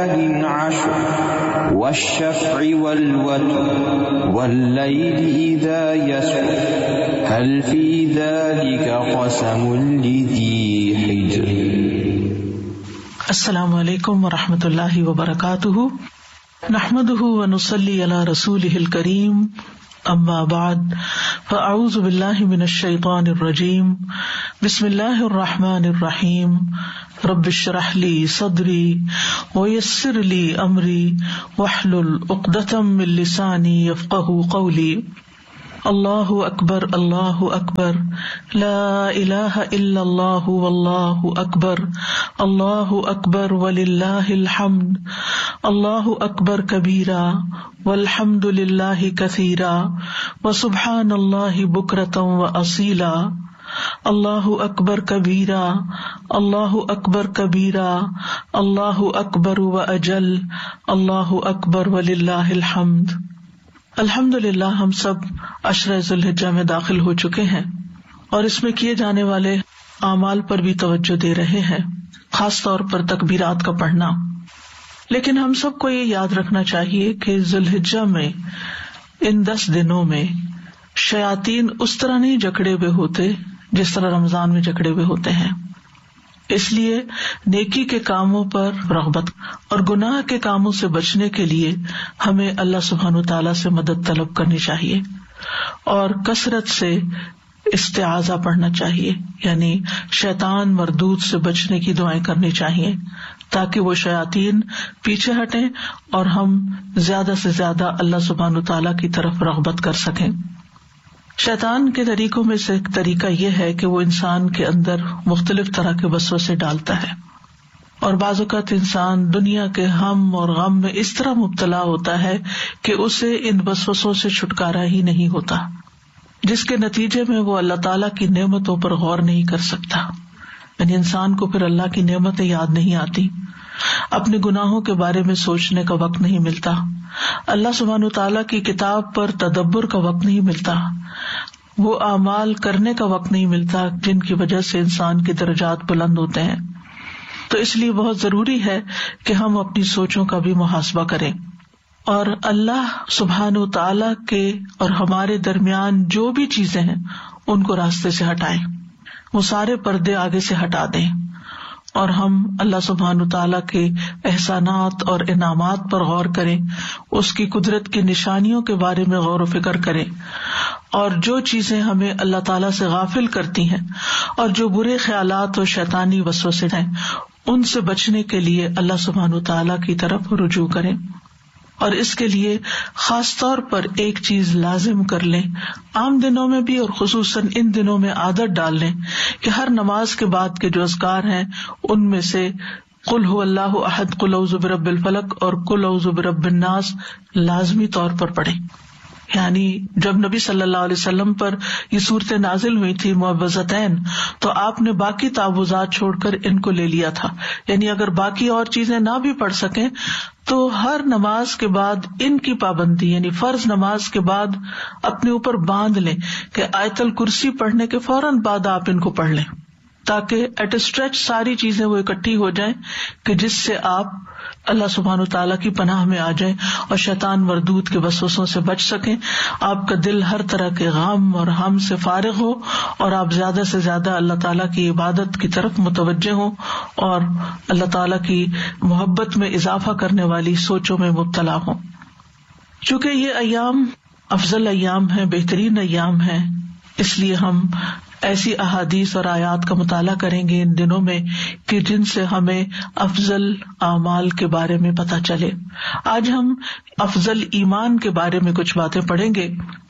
العشر والشفع والوتر والليل إذا يسر هل في ذلك قسم لذي حجر۔ السلام علیکم ورحمۃ اللہ وبرکاتہ، نحمده ونصلی علی رسولہ الکریم، اما بعد فاعوذ باللہ من الشیطان الرجیم، بسم اللہ الرحمن الرحیم، رب اشرح لی صدری ویسر لی امری واحلل عقدۃ من لسانی یفقہوا قولی۔ اللہ اکبر اللہ اکبر، لا الہ الا اللہ واللہ اکبر، اللہ اکبر وللہ الحمد، اللہ اکبر کبیرا والحمد للہ کثیرا وسبحان اللہ بکرۃ واصیلا۔ اللہ اکبر کبیرا، اللہ اکبر کبیرا، اللہ اکبر واجل، اللہ اکبر وللہ الحمد۔ الحمدللہ ہم سب عشرہ ذی الحجہ میں داخل ہو چکے ہیں اور اس میں کیے جانے والے اعمال پر بھی توجہ دے رہے ہیں، خاص طور پر تکبیرات کا پڑھنا۔ لیکن ہم سب کو یہ یاد رکھنا چاہیے کہ ذی الحجہ میں ان 10 دنوں میں شیاطین اس طرح نہیں جکڑے ہوئے ہوتے جس طرح رمضان میں جکڑے ہوئے ہوتے ہیں، اس لیے نیکی کے کاموں پر رغبت اور گناہ کے کاموں سے بچنے کے لیے ہمیں اللہ سبحانہ وتعالیٰ سے مدد طلب کرنی چاہیے اور کثرت سے استعاذہ پڑھنا چاہیے، یعنی شیطان مردود سے بچنے کی دعائیں کرنی چاہیے تاکہ وہ شیاطین پیچھے ہٹیں اور ہم زیادہ سے زیادہ اللہ سبحانہ وتعالیٰ کی طرف رغبت کر سکیں۔ شیطان کے طریقوں میں سے ایک طریقہ یہ ہے کہ وہ انسان کے اندر مختلف طرح کے وسوسے ڈالتا ہے، اور بعض اوقات انسان دنیا کے غم اور غم میں اس طرح مبتلا ہوتا ہے کہ اسے ان وسوسوں سے چھٹکارا ہی نہیں ہوتا، جس کے نتیجے میں وہ اللہ تعالیٰ کی نعمتوں پر غور نہیں کر سکتا، یعنی انسان کو پھر اللہ کی نعمتیں یاد نہیں آتی، اپنے گناہوں کے بارے میں سوچنے کا وقت نہیں ملتا، اللہ سبحانہ وتعالیٰ کی کتاب پر تدبر کا وقت نہیں ملتا، وہ اعمال کرنے کا وقت نہیں ملتا جن کی وجہ سے انسان کے درجات بلند ہوتے ہیں۔ تو اس لیے بہت ضروری ہے کہ ہم اپنی سوچوں کا بھی محاسبہ کریں اور اللہ سبحانہ وتعالیٰ کے اور ہمارے درمیان جو بھی چیزیں ہیں ان کو راستے سے ہٹائیں، وہ سارے پردے آگے سے ہٹا دیں اور ہم اللہ سبحانہ وتعالیٰ کے احسانات اور انعامات پر غور کریں، اس کی قدرت کی نشانیوں کے بارے میں غور و فکر کریں، اور جو چیزیں ہمیں اللہ تعالیٰ سے غافل کرتی ہیں اور جو برے خیالات اور شیطانی وسوسے ہیں ان سے بچنے کے لیے اللہ سبحانہ وتعالیٰ کی طرف رجوع کریں۔ اور اس کے لیے خاص طور پر ایک چیز لازم کر لیں، عام دنوں میں بھی اور خصوصاً ان دنوں میں عادت ڈال لیں کہ ہر نماز کے بعد کے جو اذکار ہیں ان میں سے قل هو اللہ احد، قل اعوذ برب الفلق اور قل اعوذ برب الناس لازمی طور پر پڑھیں۔ یعنی جب نبی صلی اللہ علیہ وسلم پر یہ صورتیں نازل ہوئی تھی معوذتین، تو آپ نے باقی تعوذات چھوڑ کر ان کو لے لیا تھا، یعنی اگر باقی اور چیزیں نہ بھی پڑھ سکیں تو ہر نماز کے بعد ان کی پابندی، یعنی فرض نماز کے بعد اپنے اوپر باندھ لیں کہ آیت الکرسی پڑھنے کے فوراً بعد آپ ان کو پڑھ لیں، تاکہ ایٹ اسٹریچ ساری چیزیں وہ اکٹھی ہو جائیں کہ جس سے آپ اللہ سبحانہ وتعالیٰ کی پناہ میں آ جائیں اور شیطان مردود کے وسوسوں سے بچ سکیں، آپ کا دل ہر طرح کے غم اور ہم سے فارغ ہو اور آپ زیادہ سے زیادہ اللہ تعالیٰ کی عبادت کی طرف متوجہ ہوں اور اللہ تعالیٰ کی محبت میں اضافہ کرنے والی سوچوں میں مبتلا ہوں۔ چونکہ یہ ایام افضل ایام ہیں، بہترین ایام ہیں، اس لیے ہم ایسی احادیث اور آیات کا مطالعہ کریں گے ان دنوں میں کہ جن سے ہمیں افضل اعمال کے بارے میں پتہ چلے۔ آج ہم افضل ایمان کے بارے میں کچھ باتیں پڑھیں گے۔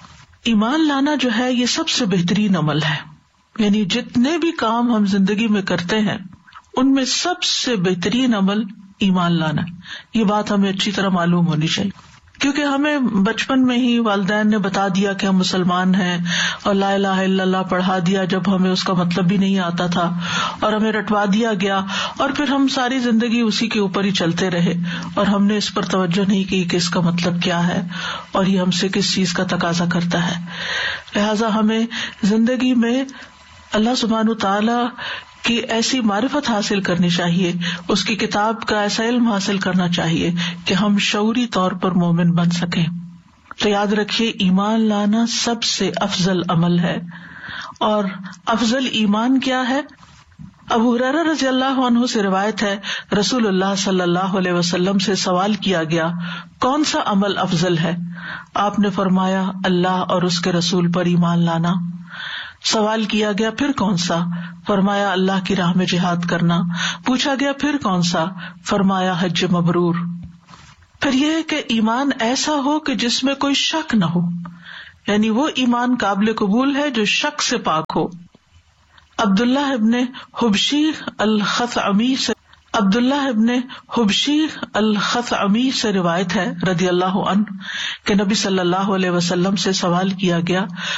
ایمان لانا جو ہے یہ سب سے بہترین عمل ہے، یعنی جتنے بھی کام ہم زندگی میں کرتے ہیں ان میں سب سے بہترین عمل ایمان لانا ہے۔ یہ بات ہمیں اچھی طرح معلوم ہونی چاہیے، کیونکہ ہمیں بچپن میں ہی والدین نے بتا دیا کہ ہم مسلمان ہیں اور لا الہ الا اللہ پڑھا دیا جب ہمیں اس کا مطلب بھی نہیں آتا تھا، اور ہمیں رٹوا دیا گیا، اور پھر ہم ساری زندگی اسی کے اوپر ہی چلتے رہے اور ہم نے اس پر توجہ نہیں کی کہ اس کا مطلب کیا ہے اور یہ ہم سے کس چیز کا تقاضا کرتا ہے۔ لہٰذا ہمیں زندگی میں اللہ سبحانہ تعالی کی ایسی معرفت حاصل کرنی چاہیے، اس کی کتاب کا ایسا علم حاصل کرنا چاہیے کہ ہم شعوری طور پر مومن بن سکیں. تو یاد رکھیے ایمان لانا سب سے افضل عمل ہے. اور افضل ایمان کیا ہے؟ ابو ہریرہ رضی اللہ عنہ سے روایت ہے، رسول اللہ صلی اللہ علیہ وسلم سے سوال کیا گیا کون سا عمل افضل ہے؟ آپ نے فرمایا اللہ اور اس کے رسول پر ایمان لانا. سوال کیا گیا پھر کون سا؟ فرمایا اللہ کی راہ میں جہاد کرنا. پوچھا گیا پھر کون سا؟ فرمایا حج مبرور. پھر یہ ہے کہ ایمان ایسا ہو کہ جس میں کوئی شک نہ ہو، یعنی وہ ایمان قابل قبول ہے جو شک سے پاک ہو. عبداللہ ابن حبشی الخثعمی سے روایت ہے رضی اللہ عنہ کہ نبی صلی اللہ علیہ وسلم سے سوال کیا گیا